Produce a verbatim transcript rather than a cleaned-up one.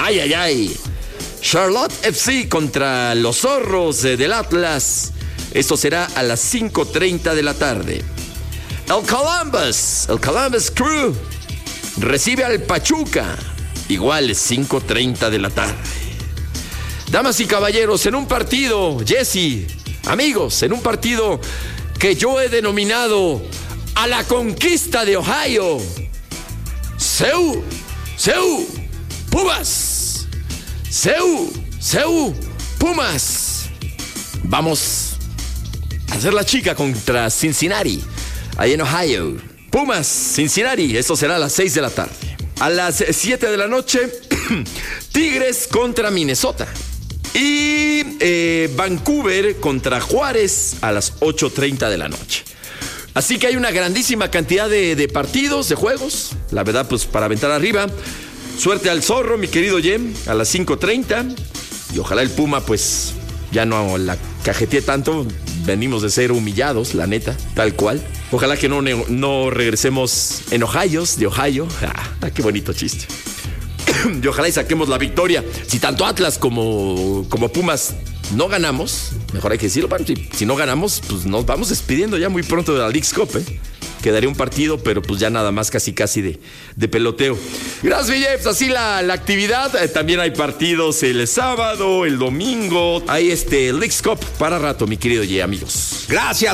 Ay, ay, ay. Charlotte F C contra los Zorros del Atlas. Esto será a las cinco treinta de la tarde. El Columbus, el Columbus Crew recibe al Pachuca. Igual cinco treinta de la tarde. Damas y caballeros, en un partido, Jesse, amigos, en un partido que yo he denominado a la conquista de Ohio. C U, C U, Pumas. C U, C U, Pumas. Vamos a hacer la chica contra Cincinnati, ahí en Ohio. Pumas, Cincinnati, esto será a las seis de la tarde. A las siete de la noche, Tigres contra Minnesota. Y eh, Vancouver contra Juárez a las ocho treinta de la noche. Así que hay una grandísima cantidad de, de partidos, de juegos. La verdad, pues para aventar arriba. Suerte al Zorro, mi querido Jem, a las cinco treinta. Y ojalá el Puma, pues, ya no la cajetee tanto. Venimos de ser humillados, la neta, tal cual. Ojalá que no, no regresemos en Ohio, de Ohio. Ah, qué bonito chiste. Y ojalá y saquemos la victoria. Si tanto Atlas como, como Pumas no ganamos, mejor hay que decirlo, bueno, si, si no ganamos, pues nos vamos despidiendo ya muy pronto de la Leagues Cup, ¿eh? Quedaría un partido, pero pues ya nada más casi casi de, de peloteo. Gracias, Villeps. Así la, la actividad. Eh, también hay partidos el sábado, el domingo. Hay este Leagues Cup para rato, mi querido Ye, amigos. Gracias.